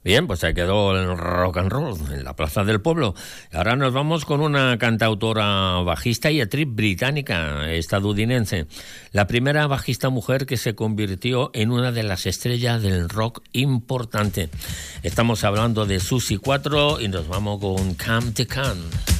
Bien, pues se quedó el rock and roll en la Plaza del Pueblo. Ahora nos vamos con una cantautora bajista y actriz británica, estadounidense. La primera bajista mujer que se convirtió en una de las estrellas del rock importante. Estamos hablando de Susie 4 y nos vamos con Come to Come.